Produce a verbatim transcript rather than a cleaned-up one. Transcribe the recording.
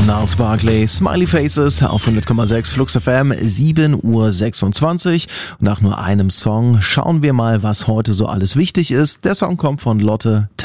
Gnarls Barkley, Smiley Faces auf hundert Komma sechs Flux F M, sieben Uhr sechsundzwanzig. Und nach nur einem Song schauen wir mal, was heute so alles wichtig ist. Der Song kommt von Lotte